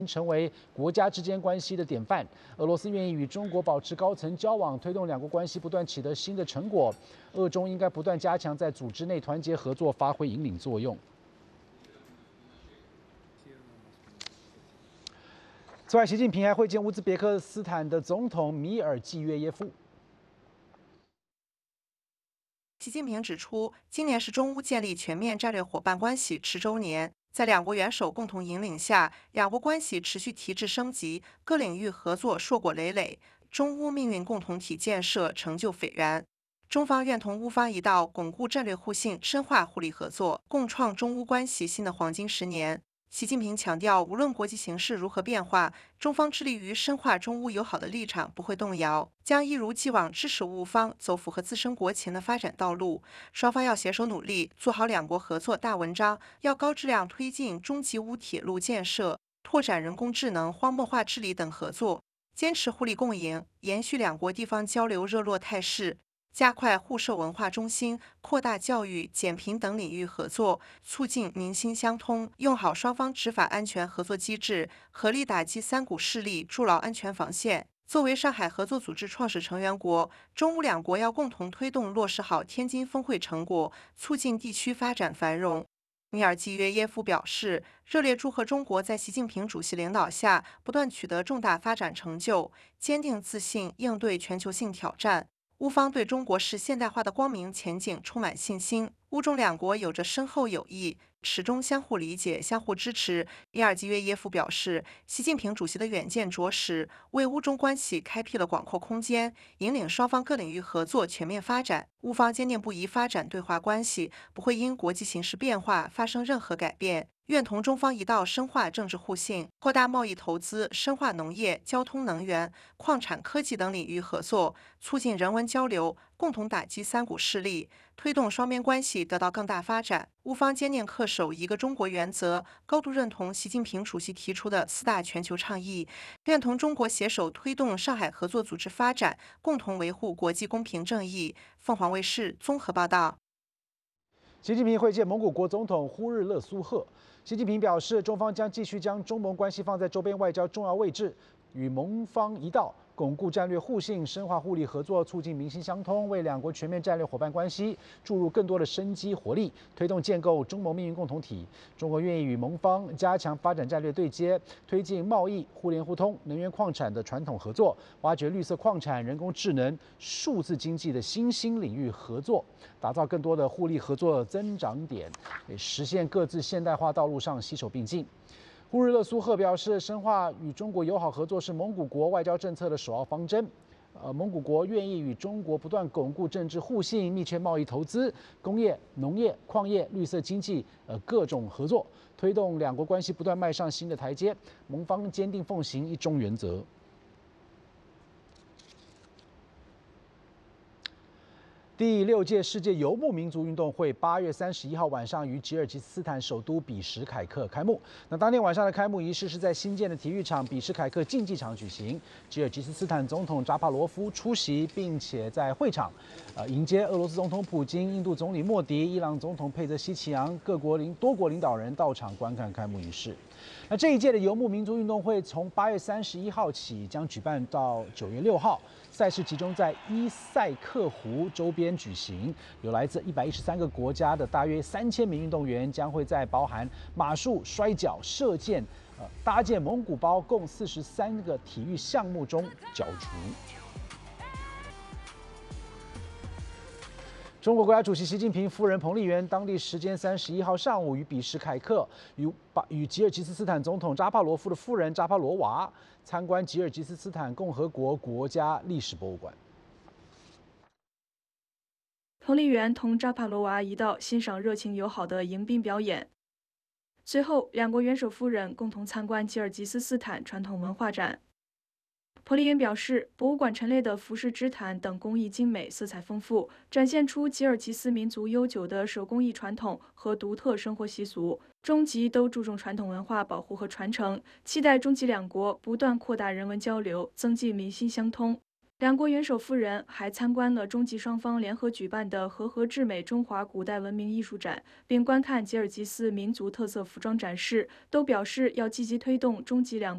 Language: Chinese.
成为国家之间关系的典范。俄罗斯愿意与中国保持高层交往，推动两国关系不断取得新的成果。俄中应该不断加强在组织内团结合作，发挥引领作用。此外，习近平还会见乌兹别克斯坦的总统米尔济约耶夫。 习近平指出，今年是中乌建立全面战略伙伴关系10周年。在两国元首共同引领下，两国关系持续提质升级，各领域合作硕果累累，中乌命运共同体建设成就斐然。中方愿同乌方一道，巩固战略互信，深化互利合作，共创中乌关系新的黄金10年。习近平强调，无论国际形势如何变化，中方致力于深化中乌友好的立场不会动摇，将一如既往支持乌方走符合自身国情的发展道路。双方要携手努力，做好两国合作大文章，要高质量推进中吉乌铁路建设，拓展人工智能、荒漠化治理等合作，坚持互利共赢，延续两国地方交流热络态势。加快互授文化中心，扩大教育、减贫等领域合作，促进民心相通，用好双方执法安全合作机制，合力打击三股势力，筑牢安全防线。作为上海合作组织创始成员国，中乌两国要共同推动落实好天津峰会成果，促进地区发展繁荣。米尔济约耶夫表示，热烈祝贺中国在习近平主席领导下不断取得重大发展成就，坚定自信应对全球性挑战。乌方对中国式现代化的光明前景充满信心，乌中两国有着深厚友谊，始终相互理解、相互支持。米尔济约耶夫表示，习近平主席的远见卓识，为乌中关系开辟了广阔空间，引领双方各领域合作全面发展。乌方坚定不移发展对华关系，不会因国际形势变化发生任何改变。愿同中方一道深化政治互信，扩大贸易投资，深化农业、交通、能源、矿产、科技等领域合作，促进人文交流，共同打击三股势力，推动双边关系得到更大发展。乌方坚定恪守一个中国原则，高度认同习近平主席提出的4大全球倡议，愿同中国携手推动上海合作组织发展，共同维护国际公平正义。凤凰卫视综合报道。 习近平会见蒙古国总统呼日勒苏赫。习近平表示，中方将继续将中蒙关系放在周边外交重要位置，与蒙方一道，巩固战略互信，深化互利合作，促进民心相通，为两国全面战略伙伴关系注入更多的生机活力，推动建构中蒙命运共同体。中国愿意与蒙方加强发展战略对接，推进贸易互联互通、能源矿产的传统合作，挖掘绿色矿产、人工智能、数字经济的新兴领域合作，打造更多的互利合作增长点，实现各自现代化道路上携手并进。呼日勒苏赫表示，深化与中国友好合作是蒙古国外交政策的首要方针。蒙古国愿意与中国不断巩固政治互信，密切贸易投资、工业、农业、矿业、绿色经济各种合作，推动两国关系不断迈上新的台阶。蒙方坚定奉行一中原则。第6届世界游牧民族运动会8月31号晚上于吉尔吉斯斯坦首都比什凯克开幕。那当天晚上的开幕仪式是在新建的体育场比什凯克竞技场举行。吉尔吉斯斯坦总统扎帕罗夫出席，并且在会场迎接俄罗斯总统普京、印度总理莫迪、伊朗总统佩泽希奇扬多国领导人到场观看开幕仪式。那这一届的游牧民族运动会从8月31号起将举办到9月6号，赛事集中在伊塞克湖周边举行，有来自113个国家的大约3000名运动员将会在包含马术、摔跤、射箭、搭建蒙古包共43个体育项目中角逐。中国国家主席习近平夫人彭丽媛当地时间31号上午于比什凯克与吉尔吉斯斯坦总统扎帕罗夫的夫人扎帕罗娃参观吉尔吉斯斯坦共和国国家历史博物馆。 彭丽媛同扎帕罗娃一道欣赏热情友好的迎宾表演。随后，两国元首夫人共同参观吉尔吉斯斯坦传统文化展。彭丽媛表示，博物馆陈列的服饰织毯等工艺精美、色彩丰富，展现出吉尔吉斯民族悠久的手工艺传统和独特生活习俗。中吉都注重传统文化保护和传承，期待中吉两国不断扩大人文交流，增进民心相通。两国元首夫人还参观了中吉双方联合举办的和合至美中华古代文明艺术展，并观看吉尔吉斯民族特色服装展示，都表示要积极推动中吉两